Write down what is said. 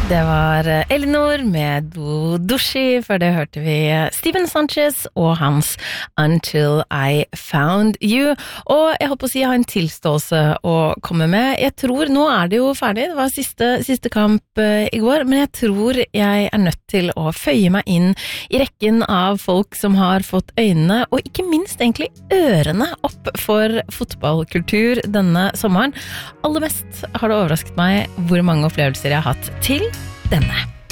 Det var Elinor med Dushi, for det hørte vi Steven Sanchez og hans Until I Found You. Og jeg håper å si jeg har en tilståelse å komme med. Jeg tror, nå det jo ferdig, det var siste kamp I går, men jeg tror jeg nødt til å føye meg inn I rekken av folk som har fått øynene, og ikke minst egentlig ørene opp for fotballkultur denne sommeren. Aller mest har det overrasket meg hvor mange opplevelser jeg har hatt til denne.